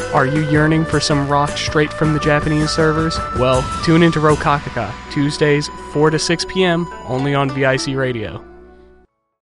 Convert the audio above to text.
Are you yearning for some rock straight from the Japanese servers? Well, tune into Rokakaka, Tuesdays 4 to 6 p.m., only on VIC Radio.